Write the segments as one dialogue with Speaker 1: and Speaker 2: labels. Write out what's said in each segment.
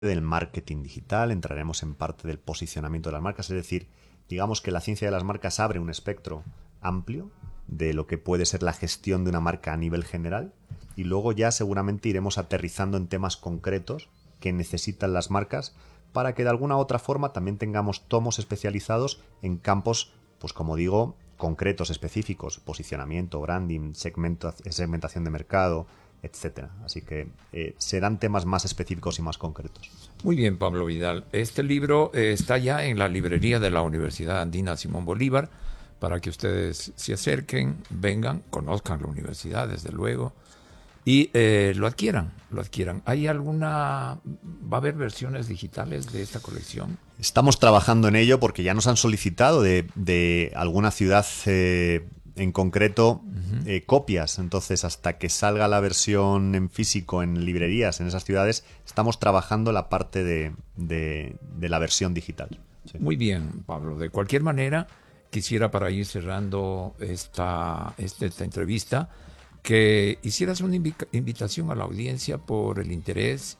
Speaker 1: del marketing digital, entraremos en parte del posicionamiento de las marcas, es decir, digamos que la ciencia de las marcas abre un espectro amplio de lo que puede ser la gestión de una marca a nivel general, y luego ya seguramente iremos aterrizando en temas concretos que necesitan las marcas para que de alguna u otra forma también tengamos tomos especializados en campos, pues como digo, concretos, específicos, posicionamiento, branding, segmentación de mercado, etcétera. Así que serán temas más específicos y más concretos.
Speaker 2: Muy bien, Pablo Vidal. Este libro está ya en la librería de la Universidad Andina Simón Bolívar para que ustedes se acerquen, vengan, conozcan la universidad, desde luego, y lo adquieran. ¿Hay va a haber versiones digitales de esta colección?
Speaker 1: Estamos trabajando en ello porque ya nos han solicitado de alguna ciudad en concreto copias. Entonces, hasta que salga la versión en físico en librerías en esas ciudades, estamos trabajando la parte de la versión digital. Sí.
Speaker 2: Muy bien, Pablo. De cualquier manera, quisiera, para ir cerrando esta entrevista, que hicieras una invitación a la audiencia por el interés,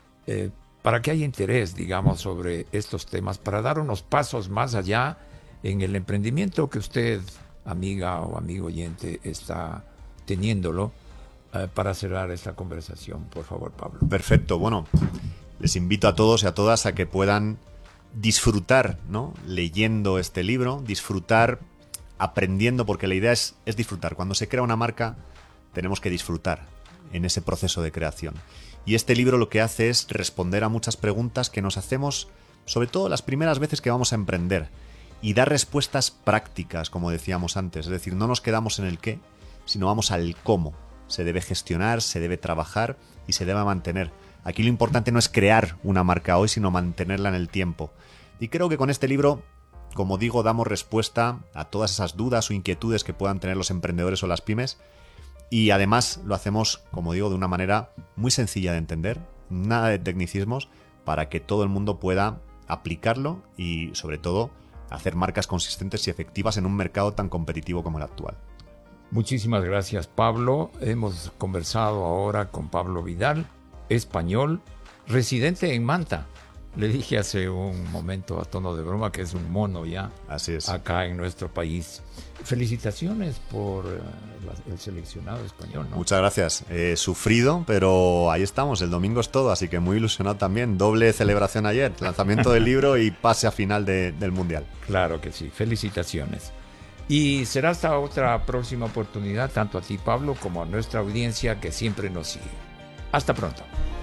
Speaker 2: para que haya interés, digamos, sobre estos temas, para dar unos pasos más allá en el emprendimiento que usted, amiga o amigo oyente, está teniéndolo, para cerrar esta conversación. Por favor, Pablo.
Speaker 1: Perfecto. Bueno, les invito a todos y a todas a que puedan disfrutar, ¿no?, leyendo este libro, disfrutar aprendiendo, porque la idea es disfrutar. Cuando se crea una marca, tenemos que disfrutar en ese proceso de creación. Y este libro lo que hace es responder a muchas preguntas que nos hacemos, sobre todo las primeras veces que vamos a emprender, y dar respuestas prácticas, como decíamos antes. Es decir, no nos quedamos en el qué, sino vamos al cómo. Se debe gestionar, se debe trabajar y se debe mantener. Aquí lo importante no es crear una marca hoy, sino mantenerla en el tiempo. Y creo que con este libro, como digo, damos respuesta a todas esas dudas o inquietudes que puedan tener los emprendedores o las pymes. Y además lo hacemos, como digo, de una manera muy sencilla de entender, nada de tecnicismos, para que todo el mundo pueda aplicarlo y, sobre todo, hacer marcas consistentes y efectivas en un mercado tan competitivo como el actual.
Speaker 2: Muchísimas gracias, Pablo. Hemos conversado ahora con Pablo Vidal, español, residente en Manta. Le dije hace un momento a tono de broma que es un mono ya.
Speaker 1: Así es.
Speaker 2: Acá en nuestro país. Felicitaciones por el seleccionado español, ¿no?
Speaker 1: Muchas gracias. Sufrido, pero ahí estamos. El domingo es todo, así que muy ilusionado también. Doble celebración ayer, lanzamiento del libro y pase a final del Mundial.
Speaker 2: Claro que sí. Felicitaciones. Y será hasta otra próxima oportunidad, tanto a ti, Pablo, como a nuestra audiencia que siempre nos sigue. Hasta pronto.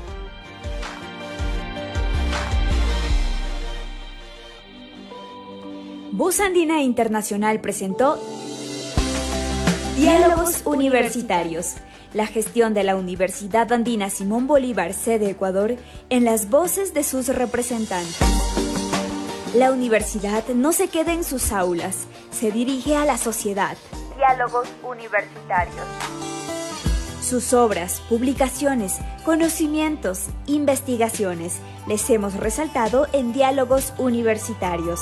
Speaker 3: Voz Andina Internacional presentó Diálogos Universitarios, la gestión de la Universidad Andina Simón Bolívar, sede Ecuador, en las voces de sus representantes. La universidad no se queda en sus aulas, se dirige a la sociedad. Diálogos Universitarios. Sus obras, publicaciones, conocimientos, investigaciones, les hemos resaltado en Diálogos Universitarios.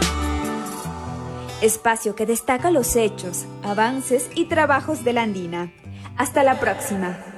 Speaker 3: Espacio que destaca los hechos, avances y trabajos de la Andina. Hasta la próxima.